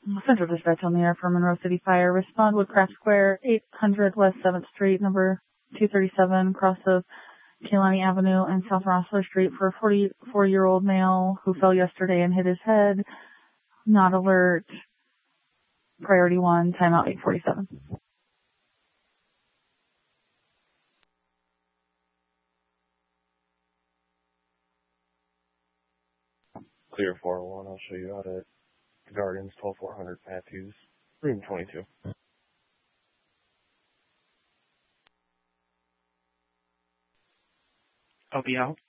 Central Dispatch on the air for Monroe City Fire. Respond Woodcraft Square, 800 West 7th Street, number 237, cross of Kehlani Avenue and South Rossler Street for a 44-year-old male who fell yesterday and hit his head. Not alert. Priority 1, timeout 847. Clear 401, I'll show you out at the Gardens, 12400 Matthews, room 22. I'll be out.